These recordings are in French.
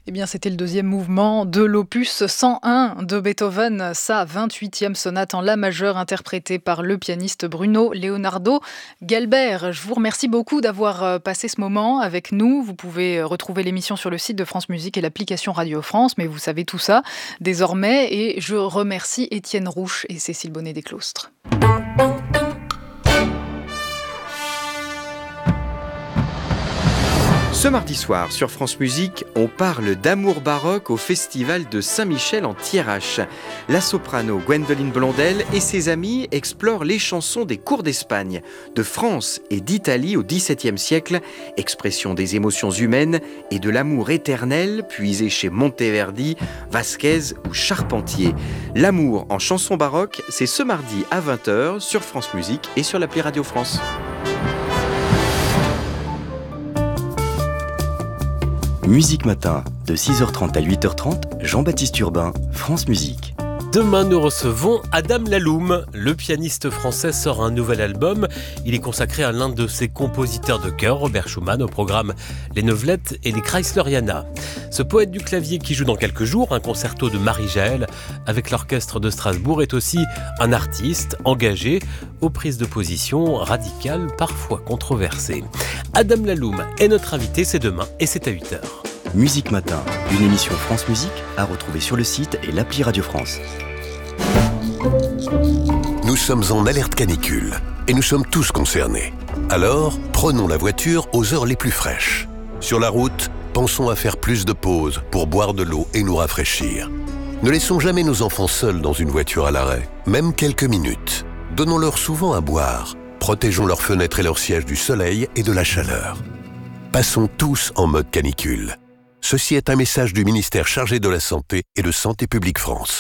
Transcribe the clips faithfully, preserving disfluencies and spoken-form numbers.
Eh bien, c'était le deuxième mouvement de l'opus cent un de Beethoven, sa vingt-huitième sonate en la majeure interprétée par le pianiste Bruno Leonardo Gelber. Je vous remercie beaucoup d'avoir passé ce moment avec nous. Vous pouvez retrouver l'émission sur le site de France Musique et l'application Radio France, mais vous savez tout ça désormais. Et je remercie Étienne Rouche et Cécile Bonnet-Desclostres. Ce mardi soir, sur France Musique, on parle d'amour baroque au festival de Saint-Michel en Thiérache. La soprano Gwendoline Blondel et ses amis explorent les chansons des cours d'Espagne, de France et d'Italie au dix-septième siècle, expression des émotions humaines et de l'amour éternel puisé chez Monteverdi, Vasquez ou Charpentier. L'amour en chanson baroque, c'est ce mardi à vingt heures sur France Musique et sur l'appli Radio France. Musique Matin, de six heures trente à huit heures trente, Jean-Baptiste Urbain, France Musique. Demain, nous recevons Adam Laloum. Le pianiste français sort un nouvel album. Il est consacré à l'un de ses compositeurs de cœur, Robert Schumann, au programme Les Neuvelettes et les Chrysleriana. Ce poète du clavier qui joue dans quelques jours un concerto de Marie-Jaël avec l'orchestre de Strasbourg est aussi un artiste engagé aux prises de position radicales, parfois controversées. Adam Laloum est notre invité, c'est demain et c'est à huit heures. Musique Matin, une émission France Musique à retrouver sur le site et l'appli Radio France. Nous sommes en alerte canicule et nous sommes tous concernés. Alors, prenons la voiture aux heures les plus fraîches. Sur la route, pensons à faire plus de pauses pour boire de l'eau et nous rafraîchir. Ne laissons jamais nos enfants seuls dans une voiture à l'arrêt, même quelques minutes. Donnons-leur souvent à boire. Protégeons leurs fenêtres et leurs sièges du soleil et de la chaleur. Passons tous en mode canicule. Ceci est un message du ministère chargé de la Santé et de Santé publique France.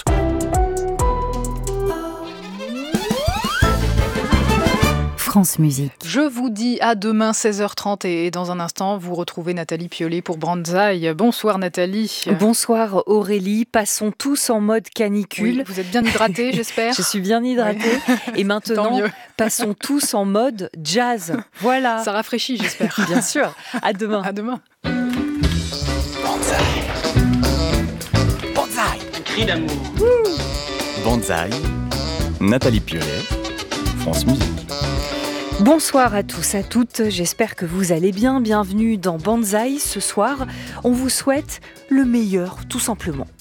France Musique. Je vous dis à demain seize heures trente et dans un instant, vous retrouvez Nathalie Piollet pour Banzai. Bonsoir Nathalie. Bonsoir Aurélie. Passons tous en mode canicule. Oui, vous êtes bien hydratée, j'espère. Je suis bien hydratée. Oui. Et maintenant, passons tous en mode jazz. Voilà. Ça rafraîchit, j'espère. Bien sûr. À demain. À demain. Banzai. Banzai. Un cri d'amour. Banzai. Nathalie Piollet. France Musique. Bonsoir à tous, à toutes, j'espère que vous allez bien. Bienvenue dans Banzai. Ce soir, on vous souhaite le meilleur, tout simplement.